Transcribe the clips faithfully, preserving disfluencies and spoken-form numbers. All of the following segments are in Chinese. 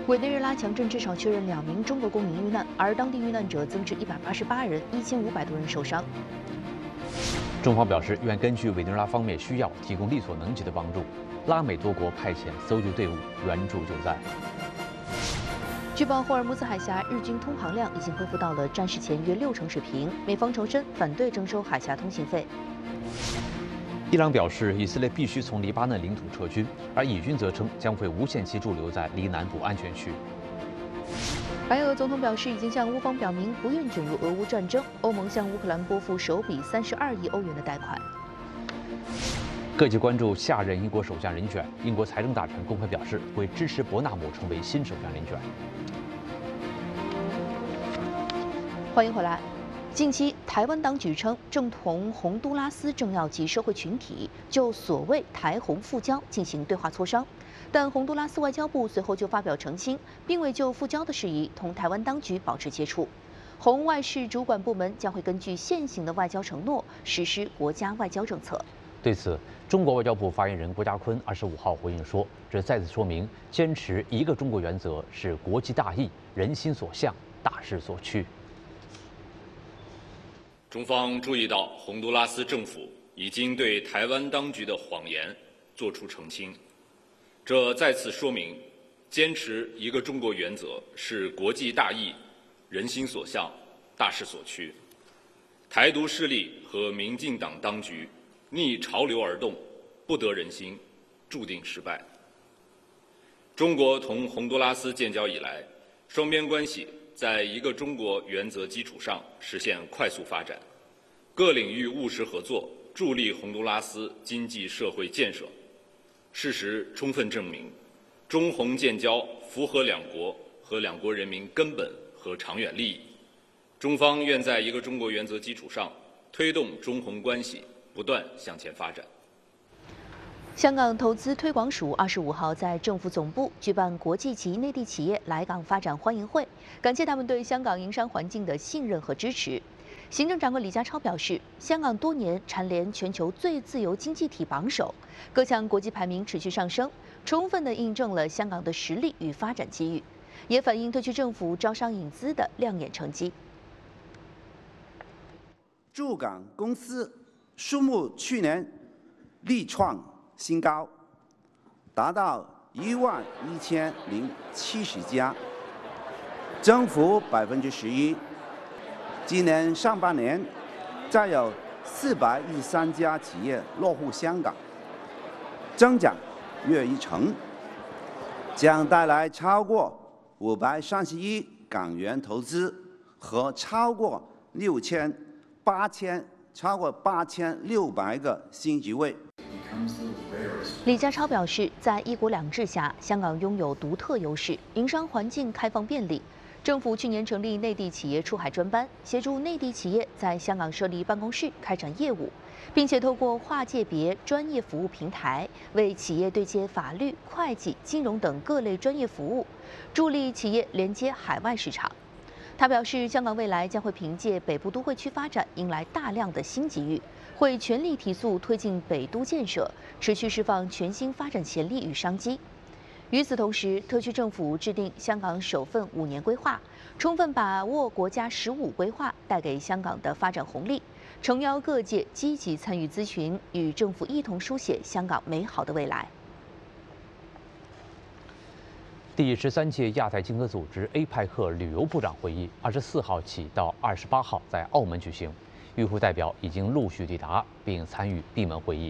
委内瑞拉强震至少确认两名中国公民遇难，而当地遇难者增至一百八十八人，一千五百多人受伤。 中方表示愿根据委内瑞拉方面需要，提供力所能及的帮助。拉美多国派遣搜救队伍援助救灾。 据报，霍尔木兹海峡日均通航量已经恢复到了战事前约六成水平。美方重申反对征收海峡通行费。 伊朗表示，以色列必须从黎巴嫩领土撤军，而以军则称将会无限期驻留在黎南部安全区。 白俄总统表示，已经向乌方表明不愿卷入俄乌战争。欧盟向乌克兰拨付首笔三十二亿欧元的贷款。 各界关注下任英国首相人选，英国财政大臣公开表示会支持伯纳姆成为新首相人选。 欢迎回来。近期，台湾当局称正同洪都拉斯政要及社会群体就所谓台洪复交进行对话磋商，但洪都拉斯外交部随后就发表澄清，并未就复交的事宜同台湾当局保持接触。洪外事主管部门将会根据现行的外交承诺实施国家外交政策。 对此，中国外交部发言人郭家坤二十五号回应说，这再次说明坚持一个中国原则是国际大义、人心所向、大势所趋。 中方注意到，洪都拉斯政府已经对台湾当局的谎言作出澄清，这再次说明，坚持一个中国原则是国际大义、人心所向、大势所趋。台独势力和民进党当局逆潮流而动，不得人心，注定失败。中国同洪都拉斯建交以来，双边关系在一个中国原则基础上实现快速发展，各领域务实合作，助力洪都拉斯经济社会建设。事实充分证明，中洪建交符合两国和两国人民根本和长远利益。中方愿在一个中国原则基础上，推动中洪关系不断向前发展。 香港投资推广署二十五号在政府总部举办国际及内地企业来港发展欢迎会，感谢他们对香港营商环境的信任和支持。行政长官李家超表示，香港多年蝉联全球最自由经济体榜首，各项国际排名持续上升，充分地印证了香港的实力与发展机遇，也反映特区政府招商引资的亮眼成绩。 驻港公司数目去年力创新高，达到一万一千零七十家，增幅百分之十一。今年上半年，再有四百一十三家企业落户香港，增长约一成，将带来超过五百三十亿港元投资和超过六千八千超过八千六百个新职位。 李家超表示，在一国两制下，香港拥有独特优势，营商环境开放便利。政府去年成立内地企业出海专班，协助内地企业在香港设立办公室、开展业务，并且透过跨界别专业服务平台，为企业对接法律、会计、金融等各类专业服务，助力企业连接海外市场。他表示，香港未来将会凭借北部都会区发展迎来大量的新机遇，会全力提速推进北都建设，持续释放全新发展潜力与商机。与此同时，特区政府制定香港首份五年规划，充分把握国家“十五”规划带给香港的发展红利，诚邀各界积极参与咨询，与政府一同书写香港美好的未来。 第十三届亚太经合组织 A 派克旅游部长会议二十四号起到二十八号在澳门举行，与会代表已经陆续抵达，并参与闭门会议。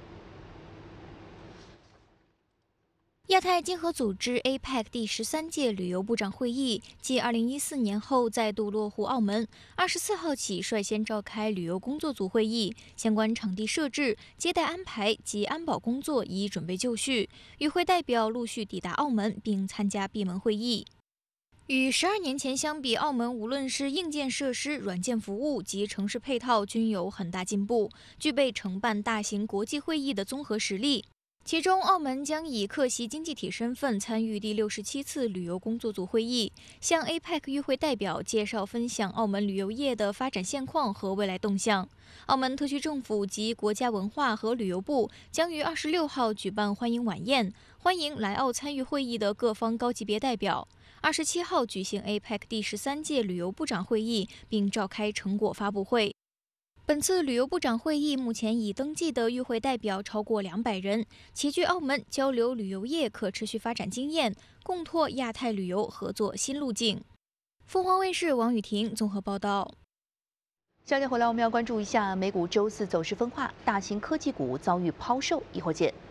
亚太经合组织 A P E C 第十三届旅游部长会议继二零一四年后再度落户澳门，二十四号起率先召开旅游工作组会议，相关场地设置、接待安排及安保工作已准备就绪。与会代表陆续抵达澳门，并参加闭门会议。与十二年前相比，澳门无论是硬件设施、软件服务及城市配套均有很大进步，具备承办大型国际会议的综合实力。其中，澳门将以客席经济体身份参与第六十七次旅游工作组会议，向 A P E C 与会代表介绍分享澳门旅游业的发展现况和未来动向。澳门特区政府及国家文化和旅游部将于二十六号举办欢迎晚宴， 欢迎来澳参与会议的各方高级别代表。二十七号举行 A P E C 第十三届旅游部长会议，并召开成果发布会。本次旅游部长会议目前已登记的与会代表超过两百人，齐聚澳门交流旅游业可持续发展经验，共拓亚太旅游合作新路径。凤凰卫视王雨婷综合报道。 消息回来，我们要关注一下美股周四走势分化，大型科技股遭遇抛售，一会儿见。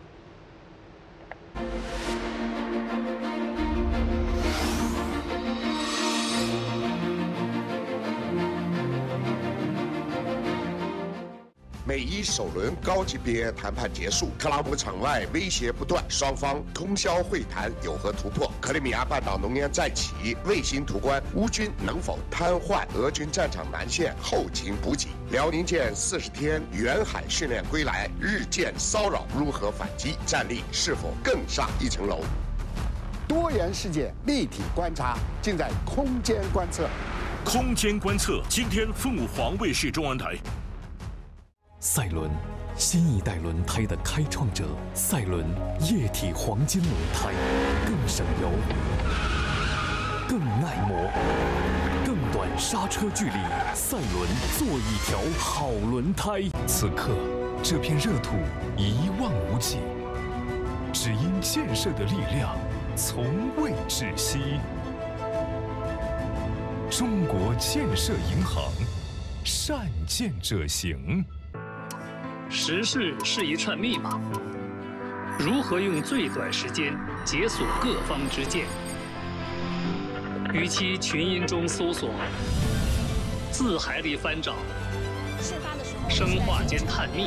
美伊首轮高级别谈判结束，克拉姆场外威胁不断，双方通宵会谈有何突破？克里米亚半岛浓烟再起，卫星图关，乌军能否瘫痪俄军战场南线后勤补给？辽宁舰四十天远海训练归来，日舰骚扰如何反击？战力是否更上一层楼？ 多元世界立体观察，尽在空间观测。 空间观测，今天凤凰卫视中文台。 赛伦，新一代轮胎的开创者。赛伦液体黄金轮胎，更省油，更耐磨，更短刹车距离。赛伦，做一条好轮胎。此刻，这片热土一望无际，只因建设的力量从未止息。中国建设银行，善建者行。 时事是一串密码，如何用最短时间解锁各方之见？与其群音中搜索，字海里翻找，生化间探秘，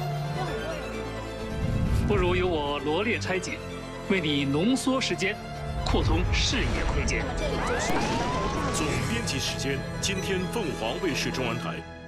不如由我罗列拆解，为你浓缩时间，扩通视野空间。 总编辑时间，今天凤凰卫视中文台。